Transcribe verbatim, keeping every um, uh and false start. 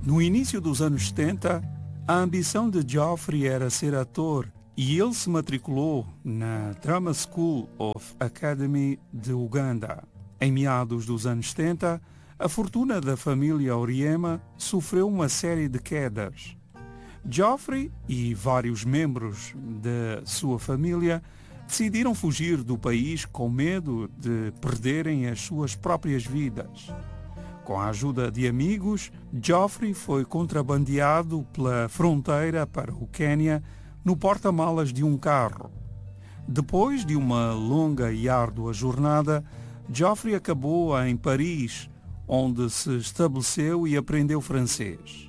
No início dos anos setenta, a ambição de Geoffrey era ser ator e ele se matriculou na Drama School of Academy de Uganda. Em meados dos anos setenta, a fortuna da família Oriema sofreu uma série de quedas. Geoffrey e vários membros de sua família decidiram fugir do país com medo de perderem as suas próprias vidas. Com a ajuda de amigos, Geoffrey foi contrabandeado pela fronteira para o Quênia no porta-malas de um carro. Depois de uma longa e árdua jornada, Geoffrey acabou em Paris, onde se estabeleceu e aprendeu francês.